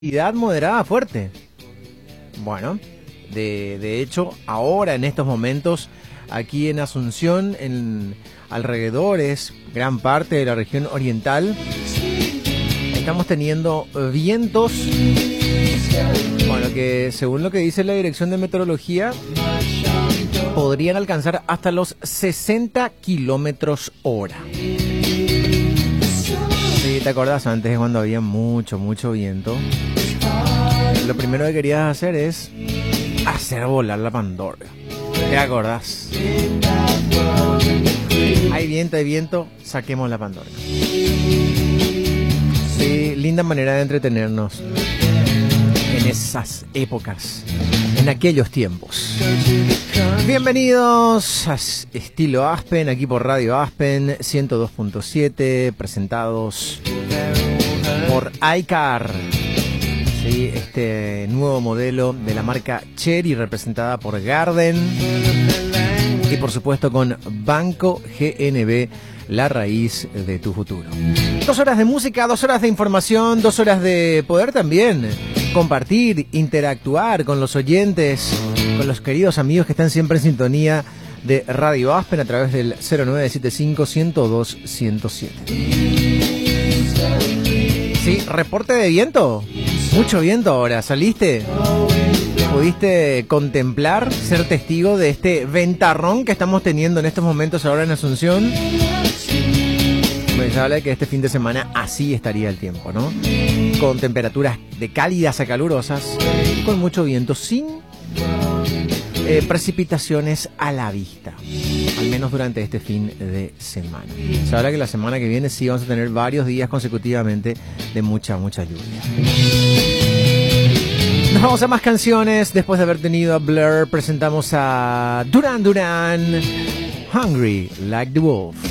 Actividad moderada fuerte. Bueno, de hecho, ahora en estos momentos, aquí en Asunción, en alrededores, gran parte de la región oriental, estamos teniendo vientos, bueno, que según lo que dice la Dirección de Meteorología, podrían alcanzar hasta los 60 kilómetros hora. Sí, ¿te acordás antes cuando había mucho viento? Lo primero que querías hacer es hacer volar la Pandora. ¿Te acordás? Hay viento, saquemos la Pandora. Sí, linda manera de entretenernos en esas épocas, en aquellos tiempos. Bienvenidos a Estilo Aspen, aquí por Radio Aspen 102.7, presentados por iCar. Sí, este nuevo modelo de la marca Chery, representada por Garden. Y por supuesto con Banco GNB, la raíz de tu futuro. 2 horas de música, 2 horas de información, 2 horas de poder también compartir, interactuar con los oyentes, con los queridos amigos que están siempre en sintonía de Radio Aspen a través del 0975-102-107. Sí, reporte de viento. Mucho viento ahora. ¿Saliste? ¿Pudiste contemplar, ser testigo de este ventarrón que estamos teniendo en estos momentos ahora en Asunción? Pues habla de que este fin de semana así estaría el tiempo, ¿no? Con temperaturas de cálidas a calurosas, con mucho viento, sin precipitaciones a la vista, al menos durante este fin de semana. Se habla que la semana que viene sí vamos a tener varios días consecutivamente de mucha lluvia. Nos vamos a más canciones. Después de haber tenido a Blur, presentamos a Duran Duran, Hungry Like the Wolf.